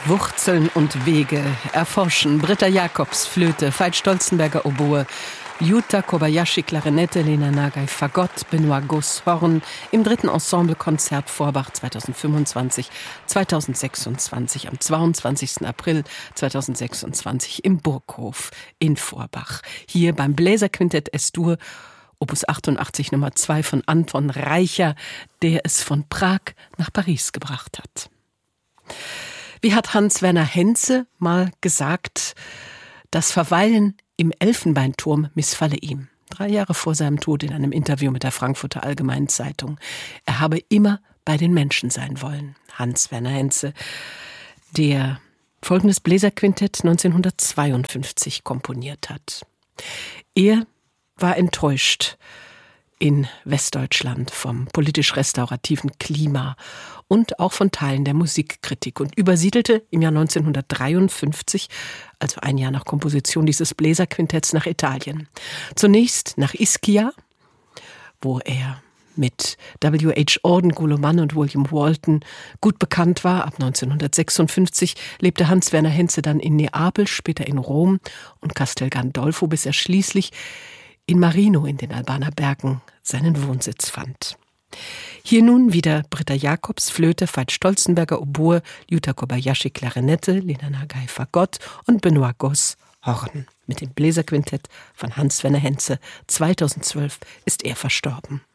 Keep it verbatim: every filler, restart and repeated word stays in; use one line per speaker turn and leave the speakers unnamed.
Wurzeln und Wege erforschen. Britta Jacobs, Flöte, Veit Stolzenberger, Oboe, Yuta Kobayashi, Klarinette, Lena Nagai, Fagott, Benoit Goss, Horn, im dritten Ensemblekonzert Vorbach zweitausendfünfundzwanzig, zweitausendsechsundzwanzig, am zweiundzwanzigsten April zweitausendsechsundzwanzig im Burghof in Vorbach. Hier beim Bläserquintett Es-Dur, Opus achtundachtzig Nummer zwei von Anton Reicher, der es von Prag nach Paris gebracht hat. Wie hat Hans-Werner Henze mal gesagt, das Verweilen im Elfenbeinturm missfalle ihm. Drei Jahre vor seinem Tod in einem Interview mit der Frankfurter Allgemeinen Zeitung. Er habe immer bei den Menschen sein wollen. Hans-Werner Henze, der folgendes Bläserquintett neunzehnhundertzweiundfünfzig komponiert hat. Er war enttäuscht in Westdeutschland vom politisch-restaurativen Klima und auch von Teilen der Musikkritik und übersiedelte im Jahr neunzehnhundertdreiundfünfzig, also ein Jahr nach Komposition dieses Bläserquintetts, nach Italien. Zunächst nach Ischia, wo er mit W H Auden, Gulo Mann und William Walton gut bekannt war. Ab neunzehnhundertsechsundfünfzig lebte Hans-Werner Henze dann in Neapel, später in Rom und Castel Gandolfo, bis er schließlich in Marino in den Albaner Bergen seinen Wohnsitz fand. Hier nun wieder Britta Jacobs, Flöte, Veit Stolzenberger, Oboe, Yuta Kobayashi, Klarinette, Lena Nagai, Fagott und Benoit Goss, Horn. Mit dem Bläserquintett von Hans-Werner Henze. zweitausendzwölf ist er verstorben.